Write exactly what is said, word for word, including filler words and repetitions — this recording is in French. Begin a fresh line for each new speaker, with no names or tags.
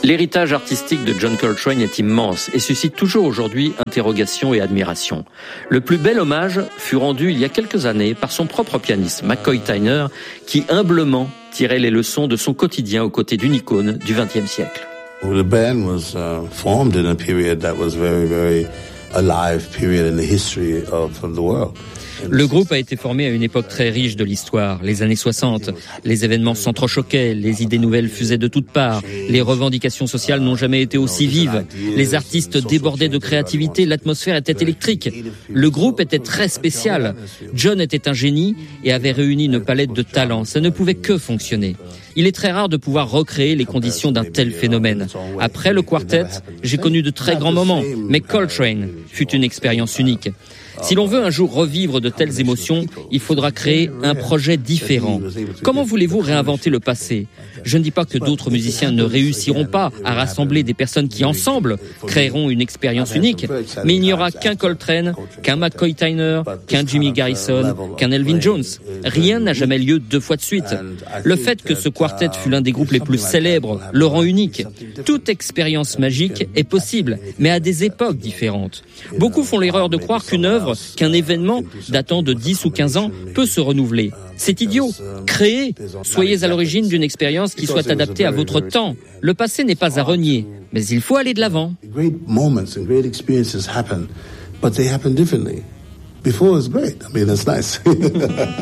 L'héritage artistique de John Coltrane est immense et suscite toujours aujourd'hui interrogation et admiration. Le plus bel hommage fut rendu il y a quelques années par son propre pianiste, McCoy Tyner, qui humblement tirait les leçons de son quotidien aux côtés d'une icône du vingtième siècle.
The band was uh, formed in a period that was very, very alive period in the history of, of the world.
Le groupe a été formé à une époque très riche de l'histoire, les années soixante. Les événements s'entrechoquaient, les idées nouvelles fusaient de toutes parts, les revendications sociales n'ont jamais été aussi vives, les artistes débordaient de créativité, l'atmosphère était électrique. Le groupe était très spécial. John était un génie et avait réuni une palette de talents, ça ne pouvait que fonctionner. Il est très rare de pouvoir recréer les conditions d'un tel phénomène. Après le quartet, j'ai connu de très grands moments, mais Coltrane fut une expérience unique. Si l'on veut un jour revivre de telles émotions, il faudra créer un projet différent. Comment voulez-vous réinventer le passé ? Je ne dis pas que d'autres musiciens ne réussiront pas à rassembler des personnes qui, ensemble, créeront une expérience unique, mais il n'y aura qu'un Coltrane, qu'un McCoy Tyner, qu'un Jimmy Garrison, qu'un Elvin Jones. Rien n'a jamais lieu deux fois de suite. Le fait que ce quartet fut l'un des groupes les plus célèbres le rend unique. Toute expérience magique est possible, mais à des époques différentes. Beaucoup font l'erreur de croire qu'une œuvre, qu'un événement datant de dix ou quinze ans peut se renouveler. C'est idiot. Créez. Soyez à l'origine d'une expérience qui soit adaptée à votre temps. Le passé n'est pas à renier, mais il faut aller de l'avant.
Great moments and great experiences happen, but they happen differently. Before it was great. I mean, that's nice.